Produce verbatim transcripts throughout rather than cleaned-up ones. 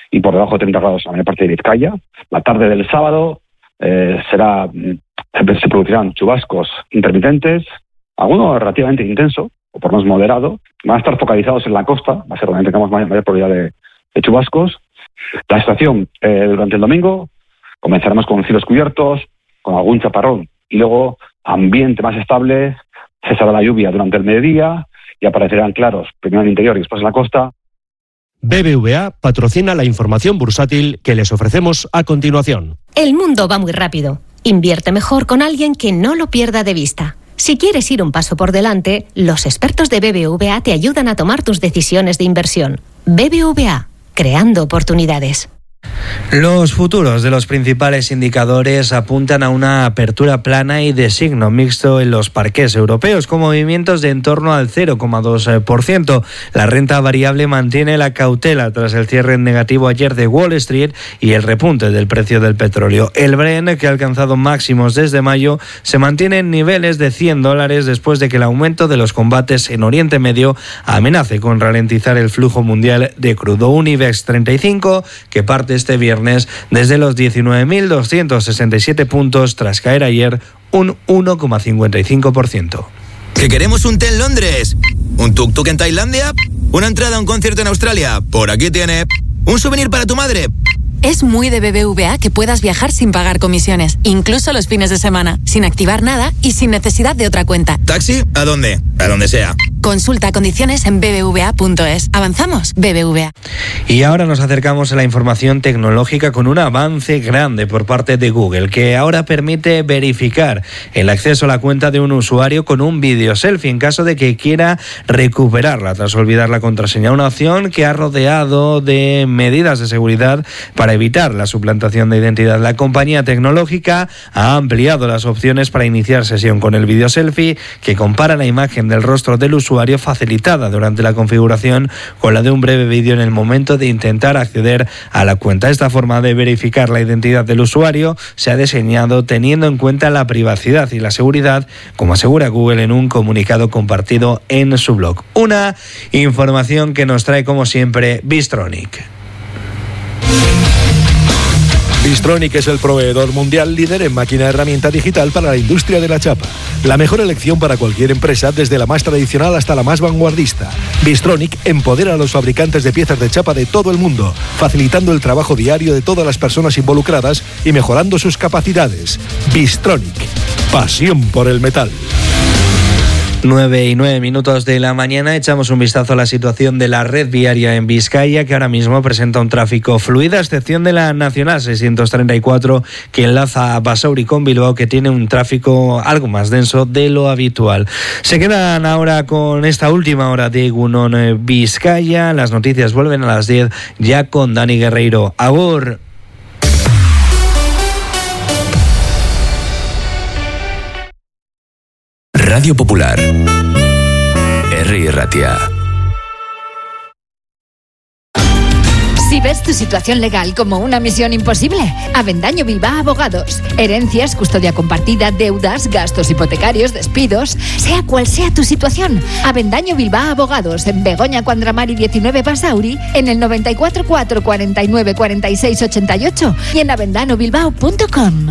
y por debajo de treinta grados en la mayor parte de Vizcaya. La tarde del sábado eh, será se producirán chubascos intermitentes, alguno relativamente intenso, o por lo menos moderado. Van a estar focalizados en la costa, va a ser donde tengamos mayor, mayor probabilidad de, de chubascos. La estación eh, durante el domingo comenzaremos con cielos cubiertos, con algún chaparrón, y luego ambiente más estable, cesará la lluvia durante el mediodía y aparecerán claros, primero en el interior y después en la costa. B B V A patrocina la información bursátil que les ofrecemos a continuación. El mundo va muy rápido. Invierte mejor con alguien que no lo pierda de vista. Si quieres ir un paso por delante, los expertos de B B V A te ayudan a tomar tus decisiones de inversión. B B V A, creando oportunidades. Los futuros de los principales indicadores apuntan a una apertura plana y de signo mixto en los parques europeos, con movimientos de en torno al cero coma dos por ciento. La renta variable mantiene la cautela tras el cierre en negativo ayer de Wall Street y el repunte del precio del petróleo. El Brent, que ha alcanzado máximos desde mayo, se mantiene en niveles de cien dólares después de que el aumento de los combates en Oriente Medio amenace con ralentizar el flujo mundial de crudo. Un IBEX treinta y cinco que parte este viernes desde los diecinueve mil doscientos sesenta y siete puntos tras caer ayer un uno coma cincuenta y cinco por ciento. ¿Que queremos un té en Londres? ¿Un tuk-tuk en Tailandia? ¿Una entrada a un concierto en Australia? Por aquí tiene. ¿Un souvenir para tu madre? Es muy de B B V A que puedas viajar sin pagar comisiones, incluso los fines de semana, sin activar nada y sin necesidad de otra cuenta. ¿Taxi? ¿A dónde? A donde sea. Consulta condiciones en b b v a punto es. Avanzamos, B B V A. Y ahora nos acercamos a la información tecnológica con un avance grande por parte de Google, que ahora permite verificar el acceso a la cuenta de un usuario con un video selfie en caso de que quiera recuperarla tras olvidar la contraseña. Una opción que ha rodeado de medidas de seguridad para evitar la suplantación de identidad. La compañía tecnológica ha ampliado las opciones para iniciar sesión con el video selfie, que compara la imagen del rostro del usuario facilitada durante la configuración con la de un breve vídeo en el momento de intentar acceder a la cuenta. Esta forma de verificar la identidad del usuario se ha diseñado teniendo en cuenta la privacidad y la seguridad, como asegura Google en un comunicado compartido en su blog. Una información que nos trae, como siempre, Bystronic. Bystronic es el proveedor mundial líder en máquina herramienta digital para la industria de la chapa. La mejor elección para cualquier empresa, desde la más tradicional hasta la más vanguardista. Bystronic empodera a los fabricantes de piezas de chapa de todo el mundo, facilitando el trabajo diario de todas las personas involucradas y mejorando sus capacidades. Bystronic, pasión por el metal. nueve y nueve minutos de la mañana, echamos un vistazo a la situación de la red viaria en Vizcaya, que ahora mismo presenta un tráfico fluido, a excepción de la Nacional seiscientos treinta y cuatro, que enlaza a Basauri con Bilbao, que tiene un tráfico algo más denso de lo habitual. Se quedan ahora con esta última hora de Egunon Vizcaya. Las noticias vuelven a las diez, ya con Dani Guerreiro. Agur. Radio Popular, Herri Ratia. Si ves tu situación legal como una misión imposible, Avendaño Bilbao Abogados. Herencias, custodia compartida, deudas, gastos hipotecarios, despidos, sea cual sea tu situación. Avendaño Bilbao Abogados, en Begoña Cuandramari diecinueve Basauri, en el noventa y cuatro cuatro cuarenta y nueve cuarenta y seis ochenta y ocho y en avendano bilbao punto com.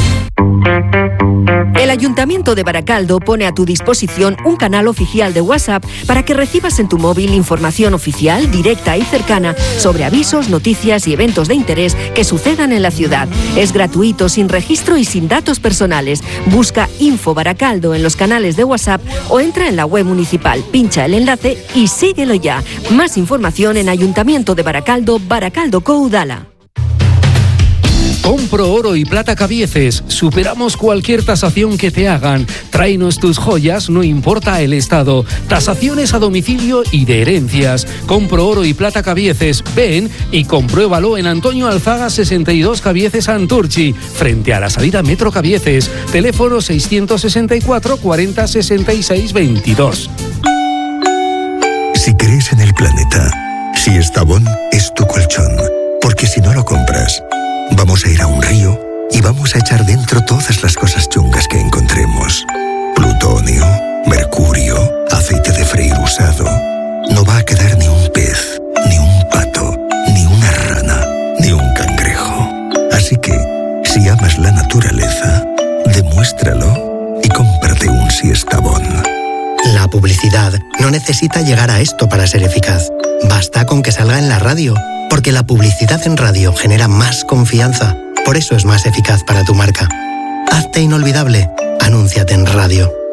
El Ayuntamiento de Baracaldo pone a tu disposición un canal oficial de WhatsApp para que recibas en tu móvil información oficial, directa y cercana sobre avisos, noticias y eventos de interés que sucedan en la ciudad. Es gratuito, sin registro y sin datos personales. Busca Info Baracaldo en los canales de WhatsApp o entra en la web municipal, pincha el enlace y síguelo ya. Más información en Ayuntamiento de Baracaldo, Baracaldo Coudala. Compro oro y plata Cabieces. Superamos cualquier tasación que te hagan. Tráenos tus joyas, no importa el estado. Tasaciones a domicilio y de herencias. Compro oro y plata Cabieces. Ven y compruébalo en Antonio Alzaga sesenta y dos Cabieces Anturchi, frente a la salida Metro Cabieces. Teléfono seiscientos sesenta y cuatro cuarenta sesenta y seis veintidós. Si crees en el planeta, si Estavón es tu colchón, porque si no lo compras, vamos a ir a un río y vamos a echar dentro todas las cosas chungas que encontremos. Plutonio, mercurio, aceite de freír usado. No va a quedar ni un pez, ni un pato, ni una rana. Si amas la naturaleza, demuéstralo y cómprate un Siestabón. La publicidad no necesita llegar a esto para ser eficaz. Basta con que salga en la radio, porque la publicidad en radio genera más confianza. Por eso es más eficaz para tu marca. Hazte inolvidable. Anúnciate en radio.